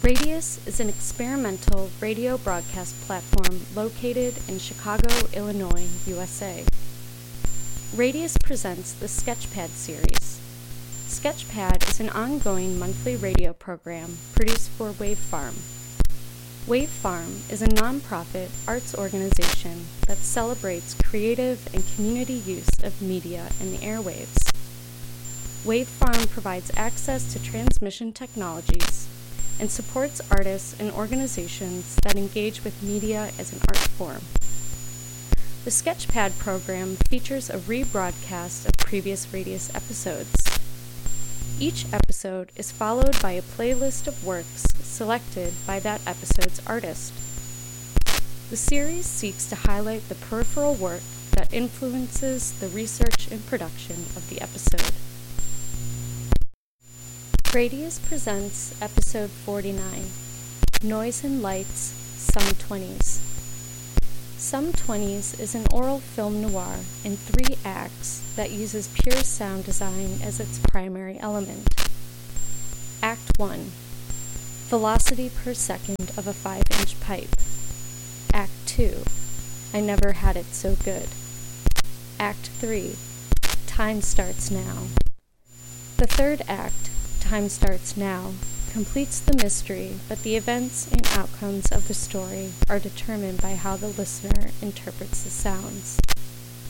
Radius is an experimental radio broadcast platform located in Chicago, Illinois, USA. Radius presents the Sketchpad series. Sketchpad is an ongoing monthly radio program produced for Wave Farm. Wave Farm is a nonprofit arts organization that celebrates creative and community use of media in the airwaves. Wave Farm provides access to transmission technologies and supports artists and organizations that engage with media as an art form. The Sketchpad program features a rebroadcast of previous Radius episodes. Each episode is followed by a playlist of works selected by that episode's artist. The series seeks to highlight the peripheral work that influences the research and production of the episode. Radius presents episode 49, Noise and Lights, Some 20s. Some 20s is an oral film noir in 3 acts that uses pure sound design as its primary element. Act 1, velocity per second of a 5-inch pipe. Act 2, I never had it so good. Act 3, time starts now. The third act, Time Starts Now, completes the mystery, but the events and outcomes of the story are determined by how the listener interprets the sounds.